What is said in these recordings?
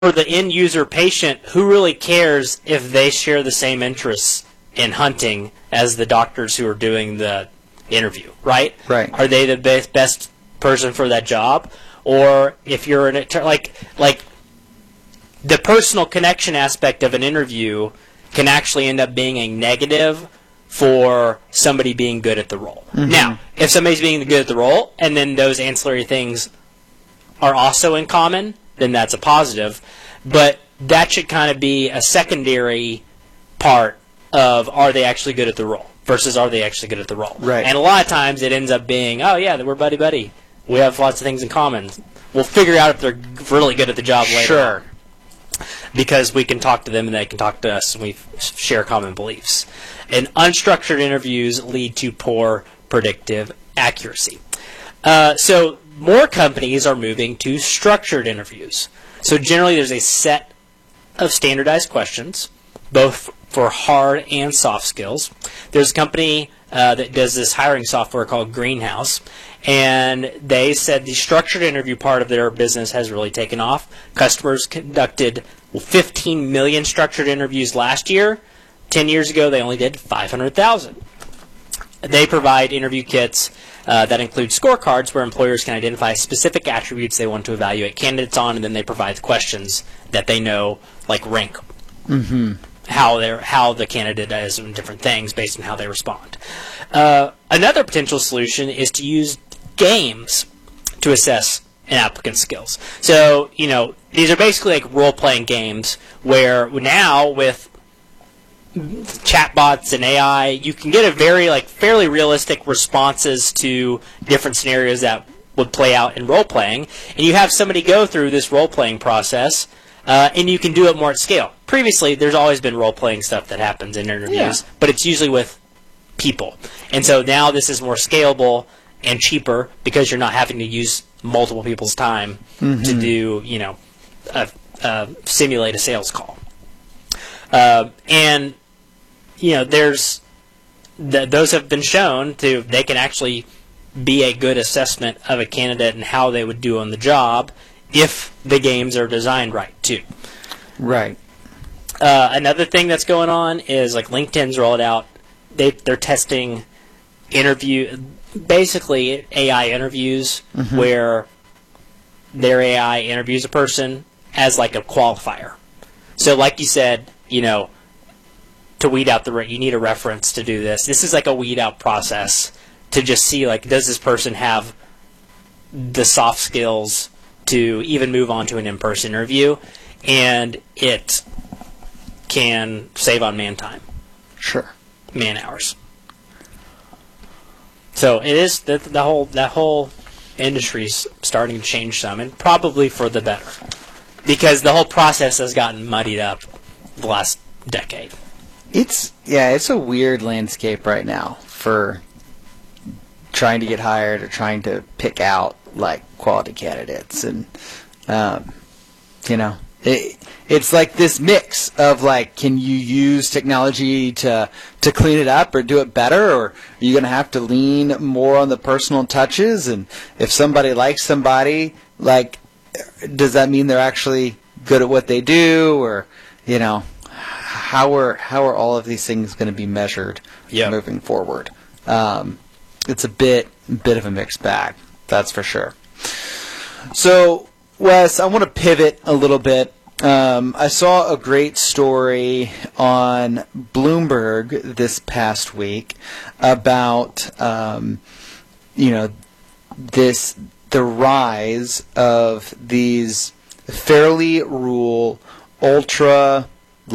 for the end user patient, who really cares if they share the same interests in hunting as the doctors who are doing the interview, right? Right. Are they the best person for that job? Or if you're an like the personal connection aspect of an interview can actually end up being a negative for somebody being good at the role. Mm-hmm. Now, if somebody's being good at the role and then those ancillary things are also in common, then that's a positive. But that should kind of be a secondary part of are they actually good at the role versus are they actually good at the role. Right. And a lot of times it ends up being, oh yeah, we're buddy-buddy. We have lots of things in common. We'll figure out if they're really good at the job later. Sure. Because we can talk to them and they can talk to us and we share common beliefs. And unstructured interviews lead to poor predictive accuracy. So more companies are moving to structured interviews. So generally there's a set of standardized questions, both for hard and soft skills. There's a company that does this hiring software called Greenhouse, and they said the structured interview part of their business has really taken off. Customers conducted 15 million structured interviews last year. 10 years ago, they only did 500,000. They provide interview kits that include scorecards where employers can identify specific attributes they want to evaluate candidates on, and then they provide questions that they know, like rank how the candidate is in different things based on how they respond. Another potential solution is to use games to assess an applicant's skills. So, these are basically like role-playing games where now with chatbots and AI, you can get a very fairly realistic responses to different scenarios that would play out in role-playing, and you have somebody go through this role-playing process, and you can do it more at scale. Previously, there's always been role-playing stuff that happens in interviews, but it's usually with people. And so now this is more scalable and cheaper because you're not having to use multiple people's time to do, simulate a sales call. And there's those have been shown they can actually be a good assessment of a candidate and how they would do on the job if the games are designed right too. Right. Another thing that's going on is LinkedIn's rolled out. They're testing basically AI interviews where their AI interviews a person as a qualifier. So like you said, to weed out you need a reference to do this. This is a weed out process to just see does this person have the soft skills to even move on to an in-person interview, and it can save on man time. Sure. Man hours. So it is that whole industry's starting to change some, and probably for the better, because the whole process has gotten muddied up the last decade. It's a weird landscape right now for trying to get hired or trying to pick out quality candidates, and it's this mix of can you use technology to clean it up or do it better, or are you going to have to lean more on the personal touches? And if somebody likes somebody, does that mean they're actually good at what they do, or how are all of these things going to be measured moving forward? It's a bit of a mixed bag, that's for sure. So, Wes, I want to pivot a little bit. I saw a great story on Bloomberg this past week about the rise of these fairly rural, ultra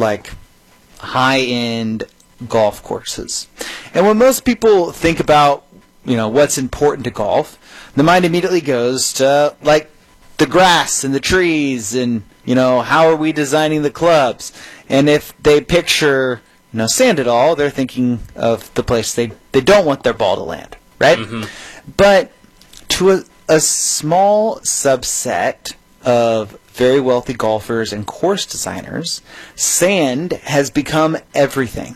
high-end golf courses. And when most people think about what's important to golf, the mind immediately goes to the grass and the trees and how are we designing the clubs. And if they picture sand at all, they're thinking of the place they don't want their ball to land, right? But to a small subset of very wealthy golfers and course designers, sand has become everything.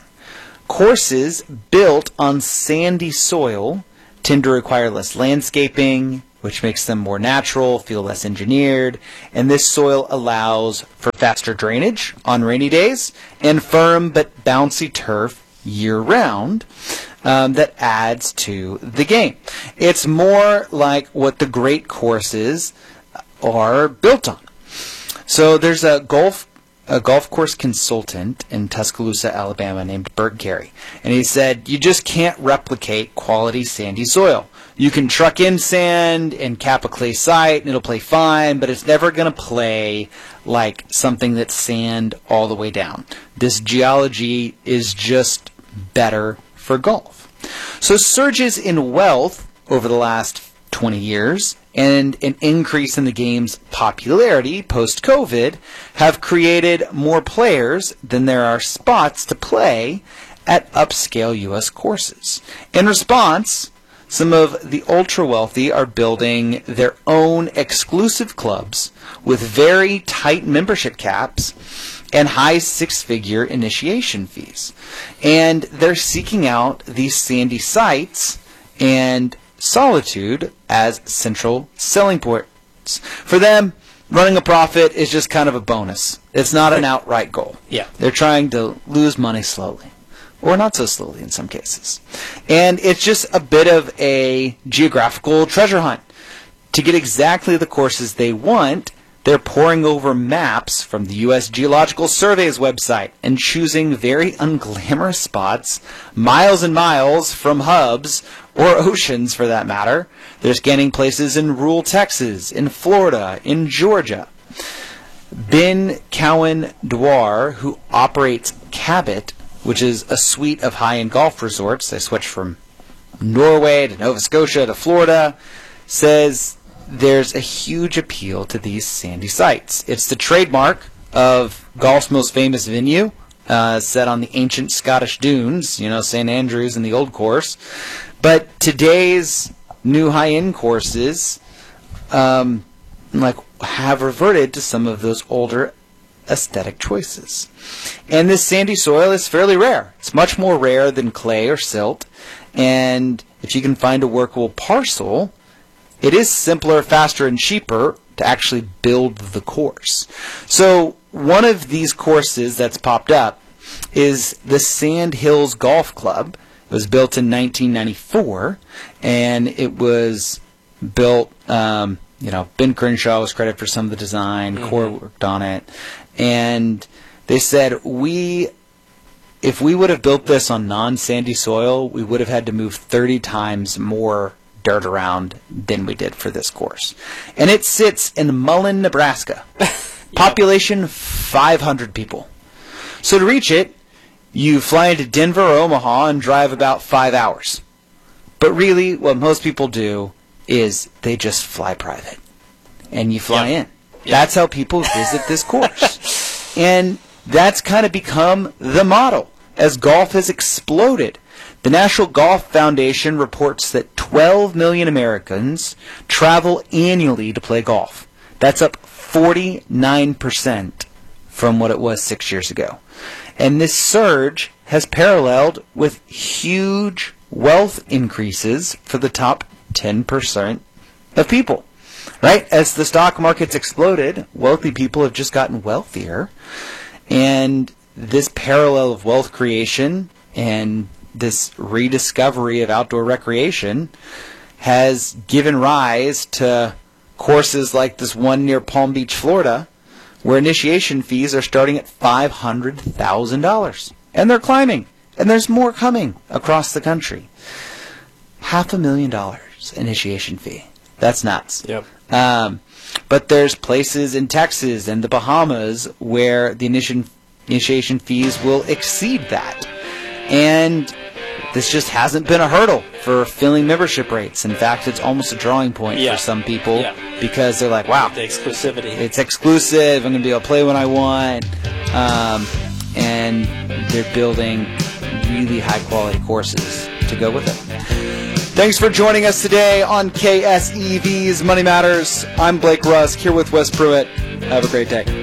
Courses built on sandy soil tend to require less landscaping, which makes them more natural, feel less engineered, and this soil allows for faster drainage on rainy days and firm but bouncy turf year-round that adds to the game. It's more like what the great courses are built on. So there's a golf course consultant in Tuscaloosa, Alabama named Bert Carey. And he said, you just can't replicate quality sandy soil. You can truck in sand and cap a clay site and it'll play fine, but it's never going to play like something that's sand all the way down. This geology is just better for golf. So surges in wealth over the last 20 years and an increase in the game's popularity post-COVID have created more players than there are spots to play at upscale U.S. courses. In response, some of the ultra-wealthy are building their own exclusive clubs with very tight membership caps and high six-figure initiation fees. And they're seeking out these sandy sites and solitude as central selling points. For them, running a profit is just kind of a bonus. It's not an outright goal. Yeah. They're trying to lose money slowly, or not so slowly in some cases. And it's just a bit of a geographical treasure hunt. To get exactly the courses they want, they're poring over maps from the U.S. Geological Survey's website and choosing very unglamorous spots miles and miles from hubs, or oceans for that matter. They're scanning places in rural Texas, in Florida, in Georgia. Ben Cowan Dwar, who operates Cabot, which is a suite of high-end golf resorts, they switch from Norway to Nova Scotia to Florida, says there's a huge appeal to these sandy sites. It's the trademark of golf's most famous venue, set on the ancient Scottish dunes, St. Andrews and the Old Course. But today's new high-end courses have reverted to some of those older aesthetic choices. And this sandy soil is fairly rare. It's much more rare than clay or silt. And if you can find a workable parcel, it is simpler, faster, and cheaper to actually build the course. So one of these courses that's popped up is the Sand Hills Golf Club. It was built in 1994, and it was built, Ben Crenshaw was credited for some of the design, Core worked on it, and they said, if we would have built this on non-sandy soil, we would have had to move 30 times more dirt around than we did for this course. And it sits in Mullen, Nebraska. Population 500 people. So to reach it, you fly into Denver or Omaha and drive about 5 hours. But really, what most people do is they just fly private. And you fly in. That's how people visit this course. And that's kind of become the model as golf has exploded. The National Golf Foundation reports that 12 million Americans travel annually to play golf. That's up 49% from what it was 6 years ago. And this surge has paralleled with huge wealth increases for the top 10% of people. Right? As the stock market's exploded, wealthy people have just gotten wealthier. And this parallel of wealth creation and this rediscovery of outdoor recreation has given rise to courses like this one near Palm Beach, Florida, where initiation fees are starting at $500,000. And they're climbing. And there's more coming across the country. $500,000 initiation fee. That's nuts. Yep. But there's places in Texas and the Bahamas where the initiation fees will exceed that. And this just hasn't been a hurdle for filling membership rates. In fact, it's almost a drawing point for some people because they're like, wow, the exclusivity. It's exclusive. I'm going to be able to play when I want. And they're building really high-quality courses to go with it. Thanks for joining us today on KSEV's Money Matters. I'm Blake Rusk here with Wes Pruitt. Have a great day.